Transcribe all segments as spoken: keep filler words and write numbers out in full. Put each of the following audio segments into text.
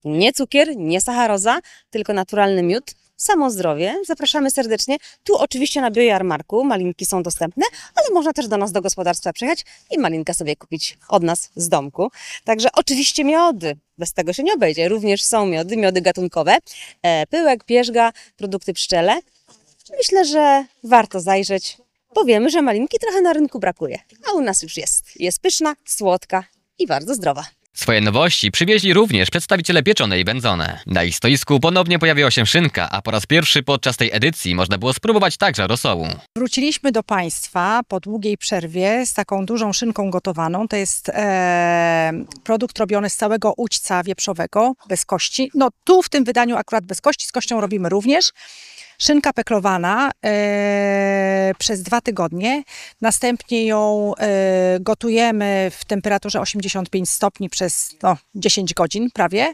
Nie cukier, nie sacharoza, tylko naturalny miód. Samo zdrowie. Zapraszamy serdecznie. Tu oczywiście na biojarmarku malinki są dostępne, ale można też do nas do gospodarstwa przyjechać i malinkę sobie kupić od nas z domku. Także oczywiście miody. Bez tego się nie obejdzie. Również są miody, miody gatunkowe. E, pyłek, pierzga, produkty pszczele. Myślę, że warto zajrzeć, bo wiemy, że malinki trochę na rynku brakuje. A u nas już jest. Jest pyszna, słodka i bardzo zdrowa. Swoje nowości przywieźli również przedstawiciele pieczone i wędzone. Na ich stoisku ponownie pojawiła się szynka, a po raz pierwszy podczas tej edycji można było spróbować także rosołu. Wróciliśmy do Państwa po długiej przerwie z taką dużą szynką gotowaną. To jest e, produkt robiony z całego udźca wieprzowego, bez kości. No tu w tym wydaniu akurat bez kości, z kością robimy również. Szynka peklowana e, przez dwa tygodnie, następnie ją e, gotujemy w temperaturze osiemdziesiąt pięć stopni przez no, dziesięć godzin prawie,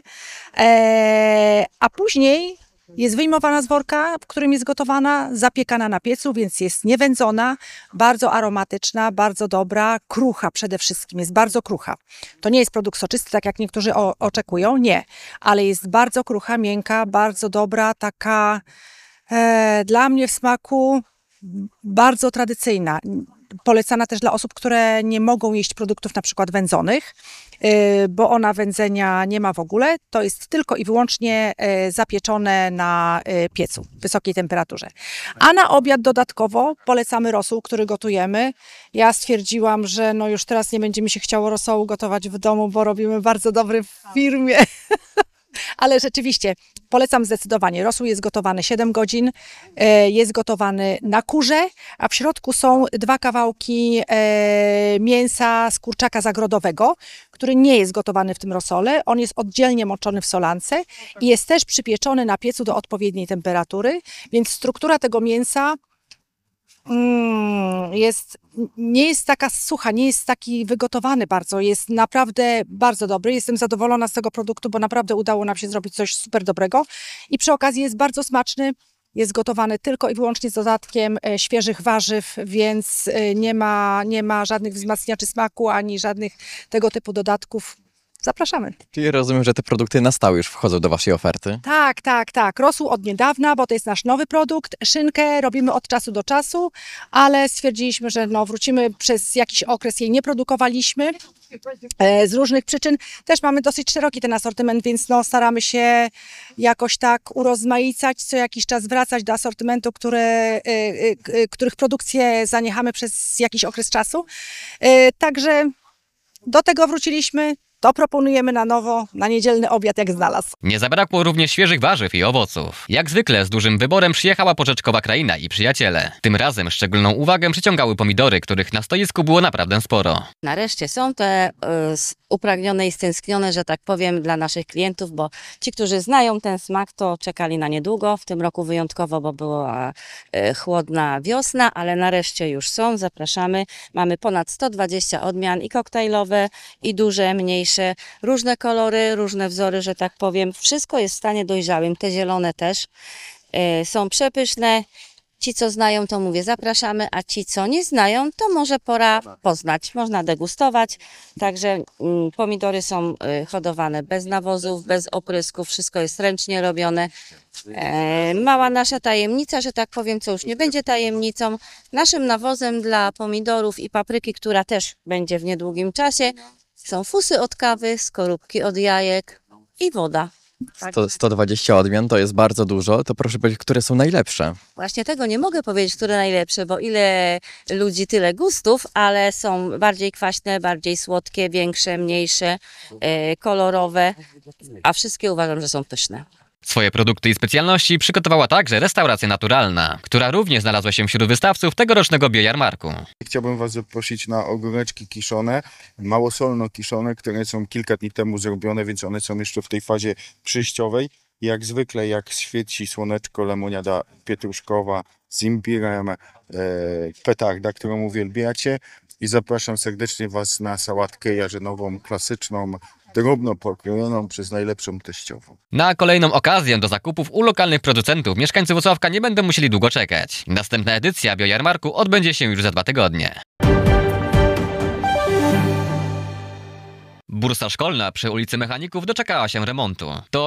e, a później jest wyjmowana z worka, w którym jest gotowana, zapiekana na piecu, więc jest niewędzona, bardzo aromatyczna, bardzo dobra, krucha przede wszystkim, jest bardzo krucha. To nie jest produkt soczysty, tak jak niektórzy o, oczekują, nie, ale jest bardzo krucha, miękka, bardzo dobra, taka... Dla mnie w smaku bardzo tradycyjna. Polecana też dla osób, które nie mogą jeść produktów na przykład wędzonych, bo ona wędzenia nie ma w ogóle. To jest tylko i wyłącznie zapieczone na piecu w wysokiej temperaturze. A na obiad dodatkowo polecamy rosół, który gotujemy. Ja stwierdziłam, że no już teraz nie będzie mi się chciało rosołu gotować w domu, bo robimy bardzo dobry w firmie. Ale rzeczywiście polecam zdecydowanie. Rosół jest gotowany siedem godzin, jest gotowany na kurze, a w środku są dwa kawałki mięsa z kurczaka zagrodowego, który nie jest gotowany w tym rosole. On jest oddzielnie moczony w solance i jest też przypieczony na piecu do odpowiedniej temperatury, więc struktura tego mięsa Mm, jest, nie jest taka sucha, nie jest taki wygotowany bardzo, jest naprawdę bardzo dobry. Jestem zadowolona z tego produktu, bo naprawdę udało nam się zrobić coś super dobrego i przy okazji jest bardzo smaczny. Jest gotowany tylko i wyłącznie z dodatkiem e, świeżych warzyw, więc e, nie ma, nie ma żadnych wzmacniaczy smaku, ani żadnych tego typu dodatków. Zapraszamy. Czyli rozumiem, że te produkty na stałe już wchodzą do Waszej oferty? Tak, tak, tak. Rosół od niedawna, bo to jest nasz nowy produkt. Szynkę robimy od czasu do czasu, ale stwierdziliśmy, że no, wrócimy, przez jakiś okres jej nie produkowaliśmy e, z różnych przyczyn. Też mamy dosyć szeroki ten asortyment, więc no, staramy się jakoś tak urozmaicać, co jakiś czas wracać do asortymentu, które, e, e, których produkcję zaniechamy przez jakiś okres czasu. E, także do tego wróciliśmy. To proponujemy na nowo, na niedzielny obiad jak znalazł. Nie zabrakło również świeżych warzyw i owoców. Jak zwykle z dużym wyborem przyjechała porzeczkowa kraina i przyjaciele. Tym razem szczególną uwagę przyciągały pomidory, których na stoisku było naprawdę sporo. Nareszcie są te y, upragnione i stęsknione, że tak powiem, dla naszych klientów, bo ci, którzy znają ten smak, to czekali na niedługo. W tym roku wyjątkowo, bo była y, chłodna wiosna, ale nareszcie już są. Zapraszamy. Mamy ponad sto dwadzieścia odmian i koktajlowe, i duże, mniejsze. Różne kolory, różne wzory, że tak powiem. Wszystko jest w stanie dojrzałym. Te zielone też y, są przepyszne. Ci, co znają, to mówię, zapraszamy, a ci, co nie znają, to może pora poznać. Można degustować. Także mm, pomidory są y, hodowane bez nawozów, bez oprysków. Wszystko jest ręcznie robione. E, mała nasza tajemnica, że tak powiem, co już nie będzie tajemnicą. Naszym nawozem dla pomidorów i papryki, która też będzie w niedługim czasie, są fusy od kawy, skorupki od jajek i woda. sto, sto dwadzieścia odmian to jest bardzo dużo, to proszę powiedzieć, które są najlepsze? Właśnie tego nie mogę powiedzieć, które najlepsze, bo ile ludzi, tyle gustów, ale są bardziej kwaśne, bardziej słodkie, większe, mniejsze, e, kolorowe, a wszystkie uważam, że są pyszne. Swoje produkty i specjalności przygotowała także restauracja naturalna, która również znalazła się wśród wystawców tegorocznego biojarmarku. Chciałbym Was zaprosić na ogóreczki kiszone, małosolno kiszone, które są kilka dni temu zrobione, więc one są jeszcze w tej fazie przyjściowej. Jak zwykle, jak świeci słoneczko, lemoniada pietruszkowa z imbirem, e, petarda, którą uwielbiacie. I zapraszam serdecznie Was na sałatkę jarzynową, klasyczną, drobno pokrojoną przez najlepszą teściową. Na kolejną okazję do zakupów u lokalnych producentów mieszkańcy Włocławka nie będą musieli długo czekać. Następna edycja biojarmarku odbędzie się już za dwa tygodnie. Bursa szkolna przy ulicy Mechaników doczekała się remontu. To